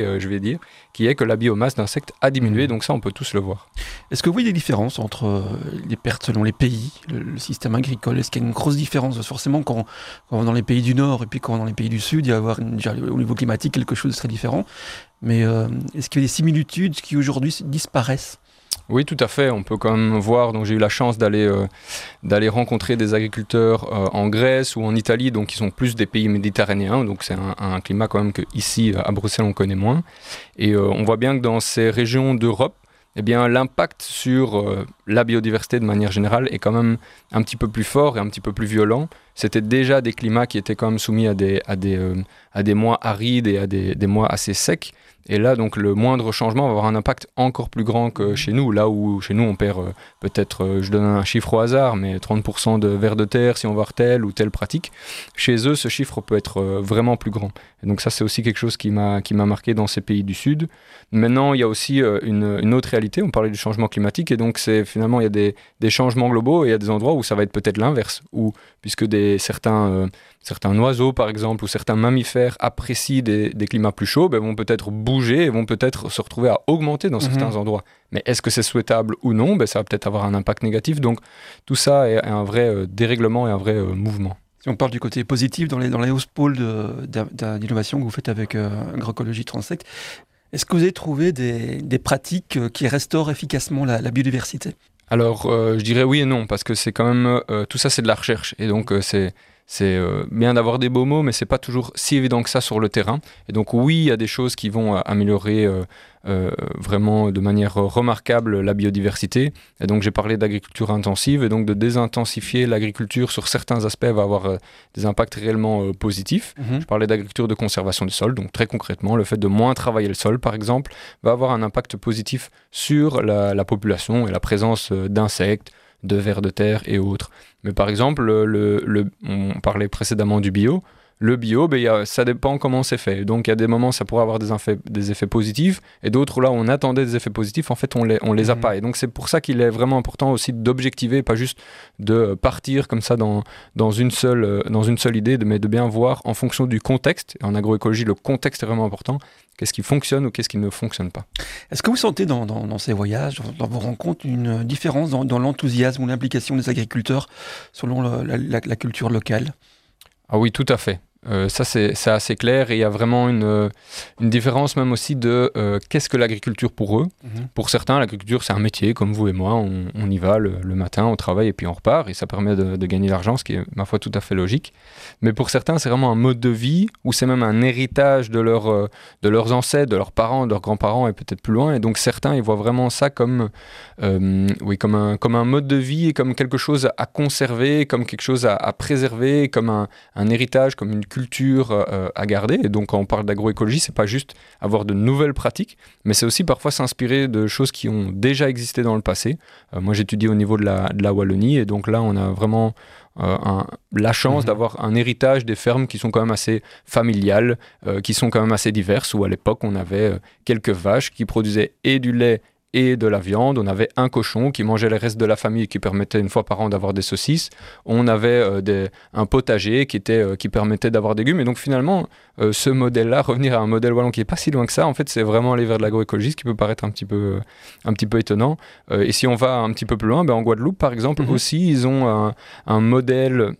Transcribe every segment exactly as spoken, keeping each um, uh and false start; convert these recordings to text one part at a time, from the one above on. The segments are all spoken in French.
euh, je vais dire, qui est que la biomasse d'insectes a diminué, donc ça on peut tous le voir. Est-ce que vous voyez des différences entre euh, les pertes selon les pays, le, le système agricole? Est-ce qu'il y a une grosse différence? Forcément, quand, quand on va dans les pays du Nord et puis quand on va dans les pays du Sud, il y a avoir une, déjà, au niveau climatique quelque chose de très différent. Mais euh, est-ce qu'il y a des similitudes qui aujourd'hui disparaissent? Oui, tout à fait. On peut quand même voir. Donc, j'ai eu la chance d'aller euh, d'aller rencontrer des agriculteurs euh, en Grèce ou en Italie, donc qui sont plus des pays méditerranéens. Donc, c'est un, un climat quand même que ici à Bruxelles on connaît moins. Et euh, on voit bien que dans ces régions d'Europe, eh bien, l'impact sur euh, la biodiversité de manière générale est quand même un petit peu plus fort et un petit peu plus violent. C'était déjà des climats qui étaient quand même soumis à des à des euh, à des mois arides et à des des mois assez secs. Et là, donc, le moindre changement va avoir un impact encore plus grand que chez nous. Là où, chez nous, on perd euh, peut-être, euh, je donne un chiffre au hasard, mais trente pour cent de vers de terre si on va avoir telle ou telle pratique. Chez eux, ce chiffre peut être euh, vraiment plus grand. Et donc ça, c'est aussi quelque chose qui m'a, qui m'a marqué dans ces pays du Sud. Maintenant, il y a aussi euh, une, une autre réalité. On parlait du changement climatique. Et donc, c'est, finalement, il y a des, des changements globaux et il y a des endroits où ça va être peut-être l'inverse. Où, puisque des, certains... Euh, Certains oiseaux, par exemple, ou certains mammifères apprécient des, des climats plus chauds, ben, vont peut-être bouger et vont peut-être se retrouver à augmenter dans mmh. certains endroits. Mais est-ce que c'est souhaitable ou non? Ben, ça va peut-être avoir un impact négatif. Donc, tout ça est un vrai euh, dérèglement et un vrai euh, mouvement. Si on parle du côté positif, dans les, dans les hausses pôles de, de, d'innovation que vous faites avec euh, Agroécologie Transect, est-ce que vous avez trouvé des, des pratiques qui restaurent efficacement la, la biodiversité? Alors, euh, je dirais oui et non, parce que c'est quand même... Euh, tout ça, c'est de la recherche. Et donc, euh, c'est... C'est euh, bien d'avoir des beaux mots, mais c'est pas toujours si évident que ça sur le terrain. Et donc oui, il y a des choses qui vont euh, améliorer euh, euh, vraiment de manière remarquable la biodiversité. Et donc j'ai parlé d'agriculture intensive, et donc de désintensifier l'agriculture sur certains aspects va avoir euh, des impacts réellement euh, positifs. Mmh. Je parlais d'agriculture de conservation du sol, donc très concrètement, le fait de moins travailler le sol, par exemple, va avoir un impact positif sur la, la population et la présence euh, d'insectes, de vers de terre et autres. Mais par exemple, le, le, le, on parlait précédemment du bio. Le bio, ben, y a, ça dépend comment c'est fait. Donc, il y a des moments, ça pourrait avoir des effets, des effets positifs, et d'autres, là, où on attendait des effets positifs, en fait, on les, on les a mmh. pas. Et donc, c'est pour ça qu'il est vraiment important aussi d'objectiver, pas juste de partir comme ça dans, dans, une, seule, dans une seule idée, mais de bien voir en fonction du contexte. Et en agroécologie, le contexte est vraiment important. Qu'est-ce qui fonctionne ou qu'est-ce qui ne fonctionne pas? Est-ce que vous sentez dans, dans, dans ces voyages, dans, dans vos rencontres, une différence dans, dans l'enthousiasme ou l'implication des agriculteurs selon le, la, la, la culture locale? Ah oui, tout à fait. Euh, ça, c'est, c'est assez clair, et il y a vraiment une, une différence même aussi de euh, qu'est-ce que l'agriculture pour eux. Mmh. Pour certains, l'agriculture, c'est un métier, comme vous et moi. On, on y va le, le matin, on travaille et puis on repart, et ça permet de, de gagner de l'argent, ce qui est, ma foi, tout à fait logique. Mais pour certains, c'est vraiment un mode de vie, ou c'est même un héritage de, leur, euh, de leurs ancêtres, de leurs parents, de leurs grands-parents, et peut-être plus loin. Et donc certains, ils voient vraiment ça comme, euh, oui, comme, un, comme un mode de vie, et comme quelque chose à conserver, comme quelque chose à, à préserver, comme un, un héritage, comme une culture euh, à garder. Et donc quand on parle d'agroécologie, c'est pas juste avoir de nouvelles pratiques, mais c'est aussi parfois s'inspirer de choses qui ont déjà existé dans le passé. Euh, moi j'étudie au niveau de la, de la Wallonie, et donc là on a vraiment euh, un, la chance mmh. d'avoir un héritage des fermes qui sont quand même assez familiales, euh, qui sont quand même assez diverses, où à l'époque on avait euh, quelques vaches qui produisaient et du lait et de la viande. On avait un cochon qui mangeait les restes de la famille, qui permettait une fois par an d'avoir des saucisses. On avait euh, des, un potager qui, était, euh, qui permettait d'avoir des légumes. Et donc finalement, euh, ce modèle-là, revenir à un modèle wallon qui n'est pas si loin que ça, en fait, c'est vraiment aller vers de l'agroécologie, ce qui peut paraître un petit peu, euh, un petit peu étonnant. Euh, et si on va un petit peu plus loin, ben, en Guadeloupe, par exemple, mmh. aussi, ils ont un, un modèle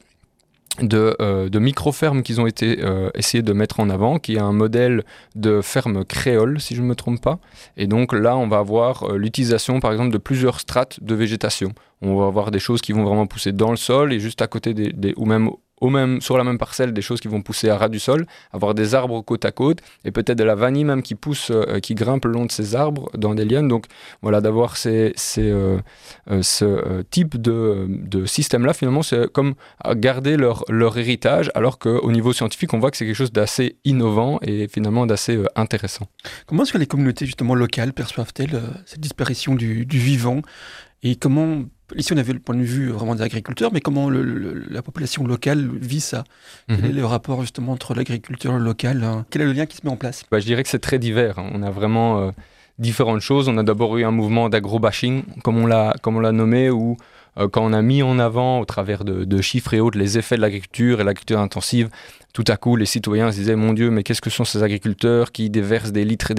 de, euh, de micro-fermes qu'ils ont été euh, essayé de mettre en avant, qui est un modèle de ferme créole, si je ne me trompe pas. Et donc là, on va avoir euh, l'utilisation, par exemple, de plusieurs strates de végétation. On va avoir des choses qui vont vraiment pousser dans le sol, et juste à côté, des, des, ou même au même, sur la même parcelle, des choses qui vont pousser à ras du sol, avoir des arbres côte à côte, et peut-être de la vanille même qui pousse, euh, qui grimpe le long de ces arbres dans des lianes. Donc voilà, d'avoir ces, ces, euh, euh, ce euh, type de, de système-là, finalement, c'est comme garder leur, leur héritage, alors qu'au niveau scientifique, on voit que c'est quelque chose d'assez innovant et finalement d'assez euh, intéressant. Comment est-ce que les communautés justement locales perçoivent-elles euh, cette disparition du, du vivant, et comment... Ici, on avait le point de vue vraiment des agriculteurs, mais comment le, le, la population locale vit ça? Quel mmh. est le rapport justement entre l'agriculture locale, hein? Quel est le lien qui se met en place? Bah, je dirais que c'est très divers. Hein. On a vraiment euh, différentes choses. On a d'abord eu un mouvement d'agro-bashing, comme on l'a, comme on l'a nommé, où euh, quand on a mis en avant, au travers de, de chiffres et autres, les effets de l'agriculture et l'agriculture intensive, tout à coup, les citoyens se disaient « Mon Dieu, mais qu'est-ce que sont ces agriculteurs qui déversent des litres et des